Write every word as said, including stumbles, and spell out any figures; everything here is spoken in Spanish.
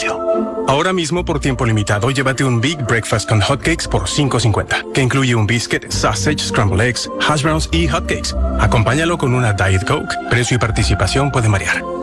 servicio. Ahora mismo, por tiempo limitado, llévate un Big Breakfast con hotcakes por cinco cincuenta, que incluye un biscuit, sausage, scrambled eggs, hash browns y hotcakes. Acompáñalo con una Diet Coke. Precio y participación puede variar.